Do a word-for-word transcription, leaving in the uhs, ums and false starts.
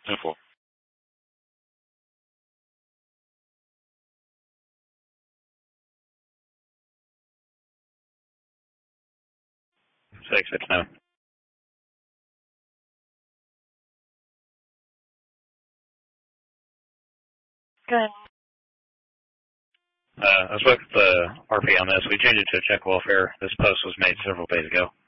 ten four. Six six nine. Good. Uh, I spoke with the R P on this. We changed it to check welfare. This post was made several days ago.